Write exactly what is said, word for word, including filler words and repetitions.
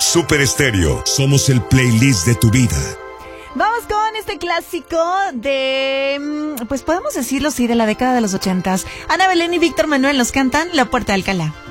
Super Estéreo. Somos el playlist de tu vida. Vamos con este clásico de, pues podemos decirlo, sí, de la década de los ochentas. Ana Belén y Víctor Manuel nos cantan La Puerta de Alcalá.